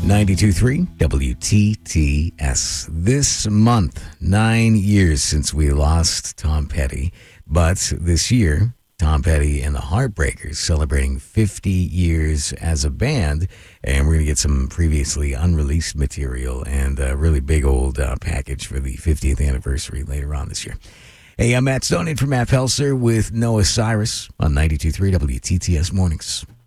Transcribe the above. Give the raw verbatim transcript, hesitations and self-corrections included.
ninety-two point three W T T S. This month, nine years since we lost Tom Petty. But this year, Tom Petty and the Heartbreakers celebrating fifty years as a band. And we're going to get some previously unreleased material and a really big old uh, package for the fiftieth anniversary later on this year. Hey, I'm Matt Stone in for Matt Pelser with Noah Cyrus on ninety-two point three W T T S Mornings.